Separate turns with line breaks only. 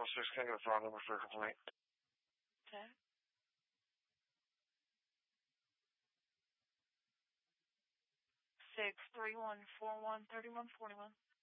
6, can I get a phone number for a complaint?
Okay. 631413141.